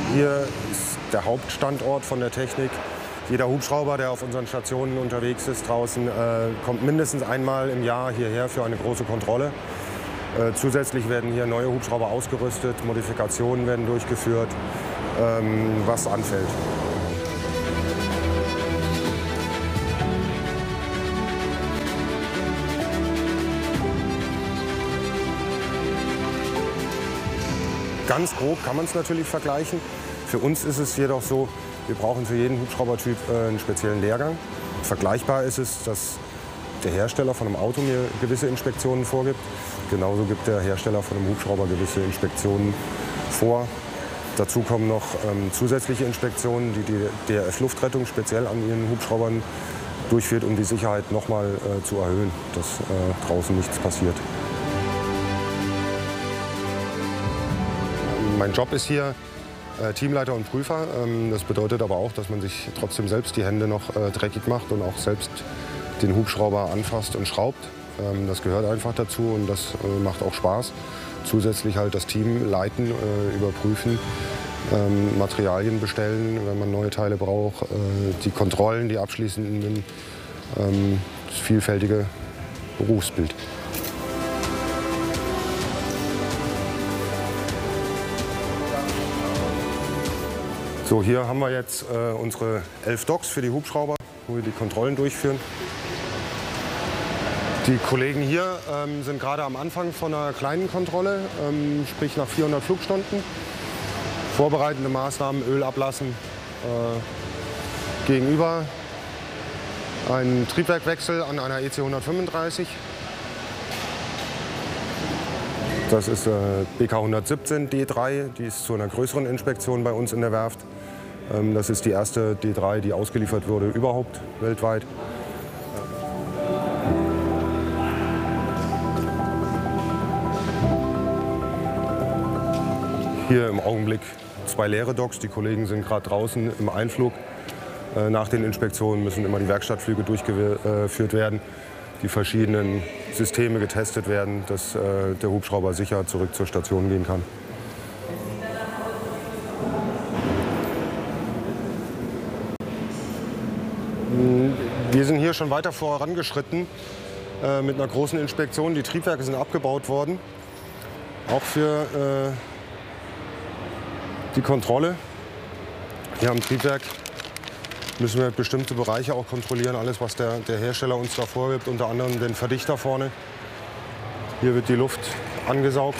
Hier ist der Hauptstandort von der Technik. Jeder Hubschrauber, der auf unseren Stationen unterwegs ist draußen, kommt mindestens einmal im Jahr hierher für eine große Kontrolle. Zusätzlich werden hier neue Hubschrauber ausgerüstet, Modifikationen werden durchgeführt, was anfällt. Ganz grob kann man es natürlich vergleichen. Für uns ist es jedoch so, wir brauchen für jeden Hubschraubertyp einen speziellen Lehrgang. Vergleichbar ist es, dass der Hersteller von einem Auto mir gewisse Inspektionen vorgibt. Genauso gibt der Hersteller von einem Hubschrauber gewisse Inspektionen vor. Dazu kommen noch zusätzliche Inspektionen, die die DRF Luftrettung speziell an ihren Hubschraubern durchführt, um die Sicherheit nochmal zu erhöhen, dass draußen nichts passiert. Mein Job ist hier Teamleiter und Prüfer. Das bedeutet aber auch, dass man sich trotzdem selbst die Hände noch dreckig macht und auch selbst den Hubschrauber anfasst und schraubt. Das gehört einfach dazu und das macht auch Spaß. Zusätzlich halt das Team leiten, überprüfen, Materialien bestellen, wenn man neue Teile braucht, die Kontrollen, die abschließenden, das vielfältige Berufsbild. So, hier haben wir jetzt unsere 11 Docks für die Hubschrauber, wo wir die Kontrollen durchführen. Die Kollegen hier sind gerade am Anfang von einer kleinen Kontrolle, sprich nach 400 Flugstunden. Vorbereitende Maßnahmen, Öl ablassen, gegenüber ein Triebwerkwechsel an einer EC 135. Das ist BK 117 D3, die ist zu einer größeren Inspektion bei uns in der Werft. Das ist die erste D3, die ausgeliefert wurde überhaupt weltweit. Hier im Augenblick 2 leere Docks. Die Kollegen sind gerade draußen im Einflug. Nach den Inspektionen müssen immer die Werkstattflüge durchgeführt werden, die verschiedenen Systeme getestet werden, dass der Hubschrauber sicher zurück zur Station gehen kann. Wir sind hier schon weiter vorangeschritten mit einer großen Inspektion. Die Triebwerke sind abgebaut worden, auch für die Kontrolle. Hier am Triebwerk müssen wir bestimmte Bereiche auch kontrollieren, alles was der Hersteller uns da vorgibt, unter anderem den Verdichter vorne. Hier wird die Luft angesaugt,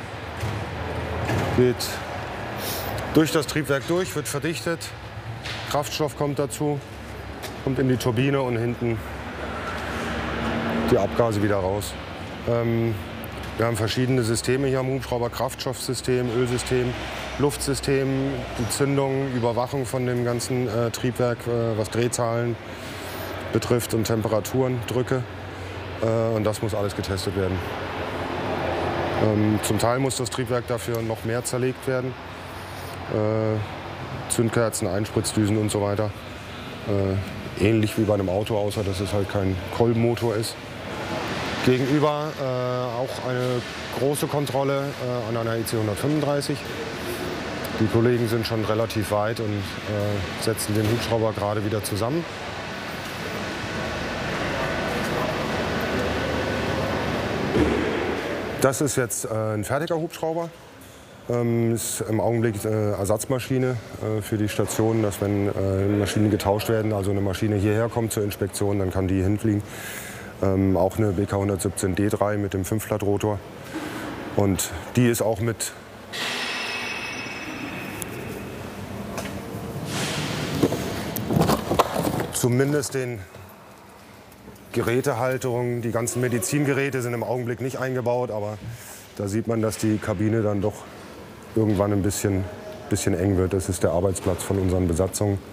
geht durch das Triebwerk durch, wird verdichtet, Kraftstoff kommt dazu, kommt in die Turbine und hinten die Abgase wieder raus. Wir haben verschiedene Systeme hier am Hubschrauber, Kraftstoffsystem, Ölsystem, Luftsystem, die Zündung, Überwachung von dem ganzen Triebwerk, was Drehzahlen betrifft und Temperaturen, Drücke. Und das muss alles getestet werden. Zum Teil muss das Triebwerk dafür noch mehr zerlegt werden. Zündkerzen, Einspritzdüsen und so weiter. Ähnlich wie bei einem Auto, außer dass es halt kein Kolbenmotor ist. Gegenüber auch eine große Kontrolle an einer EC 135. Die Kollegen sind schon relativ weit und setzen den Hubschrauber gerade wieder zusammen. Das ist jetzt ein fertiger Hubschrauber. Ist im Augenblick Ersatzmaschine für die Station, dass wenn Maschinen getauscht werden, also eine Maschine hierher kommt zur Inspektion, dann kann die hinfliegen. Auch eine BK 117 D3 mit dem 5-Blatt-Rotor. Und die ist auch mit zumindest den Gerätehalterungen. Die ganzen Medizingeräte sind im Augenblick nicht eingebaut, aber da sieht man, dass die Kabine dann doch irgendwann ein bisschen eng wird. Das ist der Arbeitsplatz von unseren Besatzungen.